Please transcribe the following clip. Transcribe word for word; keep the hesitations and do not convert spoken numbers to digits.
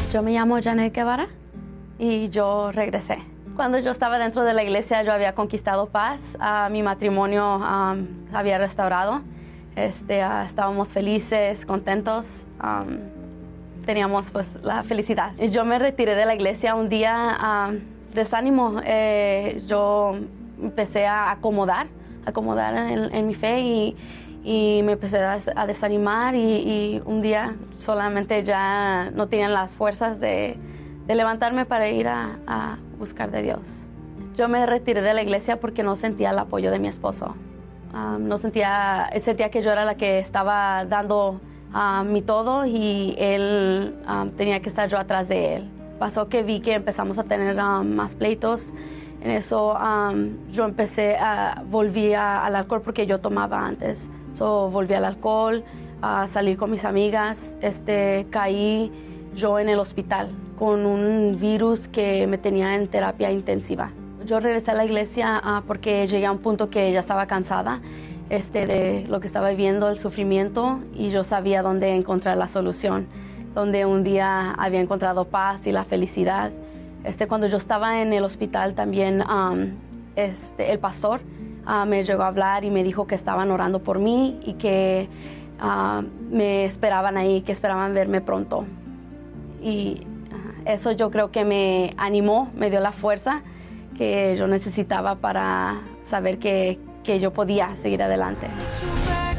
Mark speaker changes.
Speaker 1: Yo me llamo Janet Guevara y yo regresé. Cuando yo estaba dentro de la iglesia, yo había conquistado paz. Uh, mi matrimonio um, había restaurado. Este, uh, estábamos felices, contentos. Um, teníamos pues la felicidad. Y yo me retiré de la iglesia un día, um, desánimo. Eh, yo empecé a acomodar, acomodar en, en mi fe y, y me empecé a, a desanimar y, y un día solamente ya no tenía las fuerzas de, de levantarme para ir a, a buscar de Dios. Yo me retiré de la iglesia porque no sentía el apoyo de mi esposo. Um, no sentía, sentía que yo era la que estaba dando uh, mi todo y él um, tenía que estar yo atrás de él. Pasó que vi que empezamos a tener um, más pleitos. En eso um, yo empecé a, volví a, al alcohol porque yo tomaba antes. So, volví al alcohol, a salir con mis amigas. Este, caí yo en el hospital con un virus que me tenía en terapia intensiva. Yo regresé a la iglesia uh, porque llegué a un punto que ya estaba cansada este, de lo que estaba viviendo, el sufrimiento, y yo sabía dónde encontrar la solución, donde un día había encontrado paz y la felicidad. Este, cuando yo estaba en el hospital también um, este, el pastor uh, me llegó a hablar y me dijo que estaban orando por mí y que uh, me esperaban ahí, que esperaban verme pronto. Y uh, eso yo creo que me animó, me dio la fuerza que yo necesitaba para saber que, que yo podía seguir adelante.